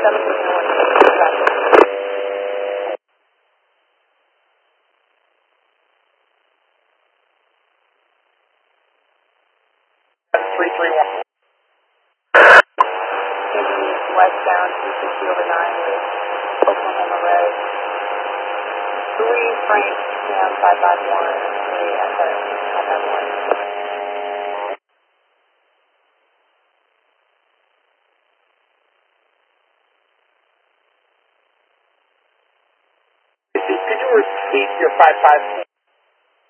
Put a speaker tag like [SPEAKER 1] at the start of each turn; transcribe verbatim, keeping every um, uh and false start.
[SPEAKER 1] seven pushing one traffic.
[SPEAKER 2] three three one.
[SPEAKER 1] Westbound two sixty over nine with Oklahoma Road. three Frank Sam five five one. three Echo five five one.
[SPEAKER 2] Could you repeat your five five?